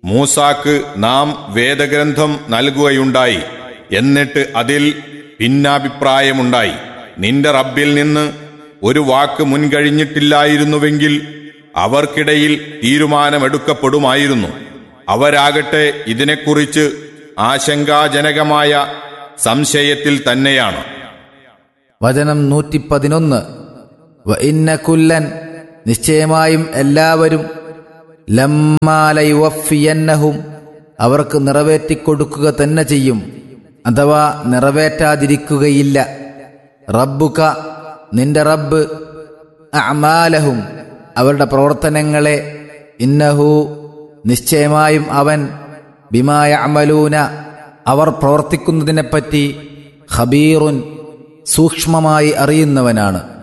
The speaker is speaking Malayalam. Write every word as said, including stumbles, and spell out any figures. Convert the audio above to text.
മൂസാക്ക് നാം വേദഗ്രന്ഥം നൽകുകയുണ്ടായി. എന്നിട്ട് അതിൽ ഭിന്നാഭിപ്രായമുണ്ടായി. നിന്റെ റബ്ബിൽ നിന്ന് ഒരു വാക്ക് മുൻകഴിഞ്ഞിട്ടില്ലായിരുന്നുവെങ്കിൽ അവർക്കിടയിൽ തീരുമാനമെടുക്കപ്പെടുമായിരുന്നു. അവരാകട്ടെ ഇതിനെക്കുറിച്ച് ആശങ്കാജനകമായ സംശയത്തിൽ തന്നെയാണ്. വചനം നൂറ്റി പതിനൊന്ന്. വ ഇന്ന കുല്ലൻ, നിശ്ചയമായും എല്ലാവരും, ലമ്മാ ലയുവഫിയന്നഹും, അവർക്ക് നിറവേറ്റിക്കൊടുക്കുക തന്നെ ചെയ്യും, അഥവാ നിറവേറ്റാതിരിക്കുകയില്ല. റബ്ബുക, നിന്റെ റബ്ബ്, അഅമാലഹും, അവരുടെ പ്രവർത്തനങ്ങളെ, ഇന്നഹു, നിശ്ചയമായും അവൻ, ബിമാ യഅമലൂന, അവർ പ്രവർത്തിക്കുന്നതിനെപ്പറ്റി, ഖബീറുൻ, സൂക്ഷ്മമായി അറിയുന്നവനാണ്.